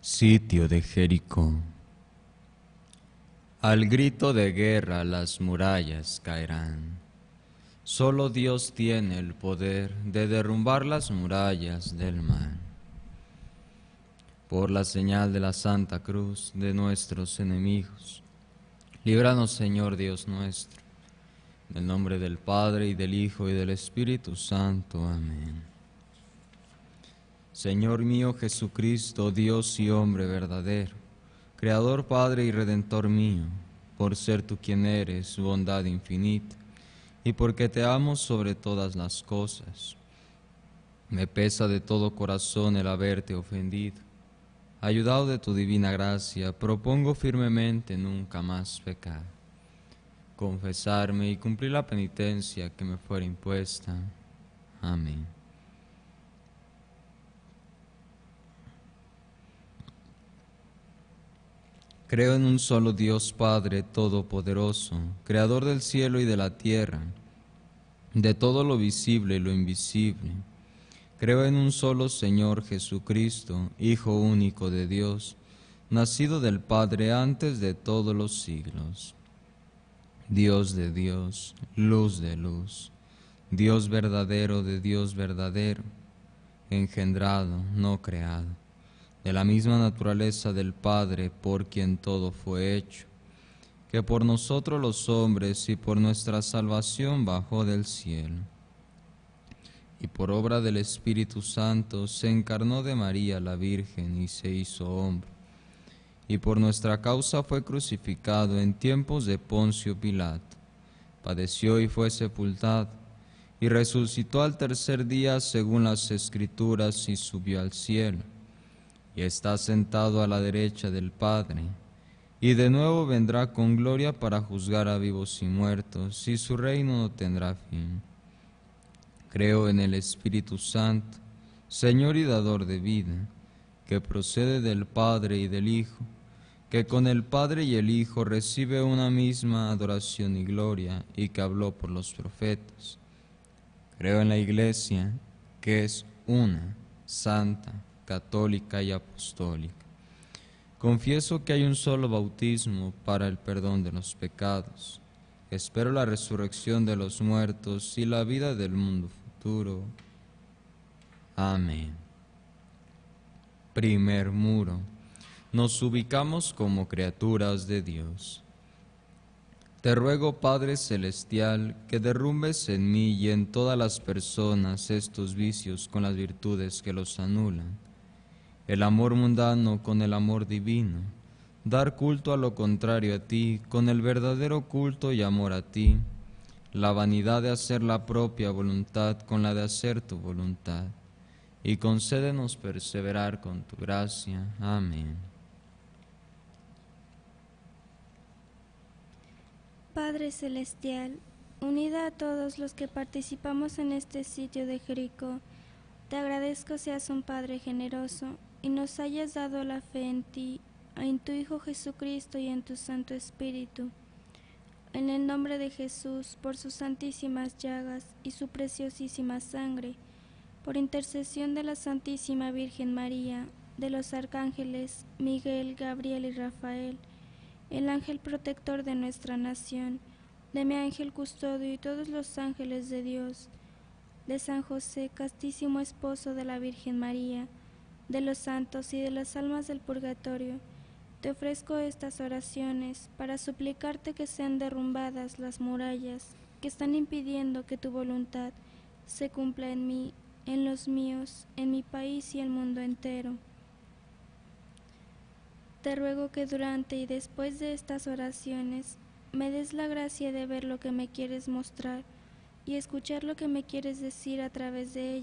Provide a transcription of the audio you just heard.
Sitio de Jericó. Al grito de guerra las murallas caerán. Solo Dios tiene el poder de derrumbar las murallas del mal. Por la señal de la Santa Cruz de nuestros enemigos, líbranos, Señor Dios nuestro, en el nombre del Padre, y del Hijo, y del Espíritu Santo. Amén. Señor mío Jesucristo, Dios y hombre verdadero, Creador, Padre y Redentor mío, por ser tú quien eres, bondad infinita, y porque te amo sobre todas las cosas, me pesa de todo corazón el haberte ofendido. Ayudado de tu divina gracia, propongo firmemente nunca más pecar, confesarme y cumplir la penitencia que me fuera impuesta. Amén. Creo en un solo Dios Padre Todopoderoso, Creador del cielo y de la tierra, de todo lo visible y lo invisible. Creo en un solo Señor Jesucristo, Hijo único de Dios, nacido del Padre antes de todos los siglos. Dios de Dios, luz de luz, Dios verdadero de Dios verdadero, engendrado, no creado, de la misma naturaleza del Padre, por quien todo fue hecho, que por nosotros los hombres y por nuestra salvación bajó del cielo, y por obra del Espíritu Santo se encarnó de María la Virgen y se hizo hombre, y por nuestra causa fue crucificado en tiempos de Poncio Pilato, padeció y fue sepultado, y resucitó al tercer día según las Escrituras y subió al cielo, y está sentado a la derecha del Padre, y de nuevo vendrá con gloria para juzgar a vivos y muertos, y su reino no tendrá fin. Creo en el Espíritu Santo, Señor y dador de vida, que procede del Padre y del Hijo, que con el Padre y el Hijo recibe una misma adoración y gloria, y que habló por los profetas. Creo en la Iglesia, que es una, santa, católica y apostólica. Confieso que hay un solo bautismo para el perdón de los pecados. Espero la resurrección de los muertos y la vida del mundo futuro. Amén. Primer muro. Nos ubicamos como criaturas de Dios. Te ruego, Padre Celestial, que derrumbes en mí y en todas las personas estos vicios con las virtudes que los anulan. El amor mundano con el amor divino, dar culto a lo contrario a ti con el verdadero culto y amor a ti, la vanidad de hacer la propia voluntad con la de hacer tu voluntad, y concédenos perseverar con tu gracia. Amén. Padre Celestial, unida a todos los que participamos en este sitio de Jericó, te agradezco seas un Padre generoso y nos hayas dado la fe en ti, en tu Hijo Jesucristo y en tu Santo Espíritu. En el nombre de Jesús, por sus santísimas llagas y su preciosísima sangre, por intercesión de la Santísima Virgen María, de los arcángeles Miguel, Gabriel y Rafael, el ángel protector de nuestra nación, de mi ángel custodio y todos los ángeles de Dios, de San José, castísimo esposo de la Virgen María, de los santos y de las almas del purgatorio, te ofrezco estas oraciones para suplicarte que sean derrumbadas las murallas que están impidiendo que tu voluntad se cumpla en mí, en los míos, en mi país y el mundo entero. Te ruego que durante y después de estas oraciones me des la gracia de ver lo que me quieres mostrar y escuchar lo que me quieres decir a través de ellas.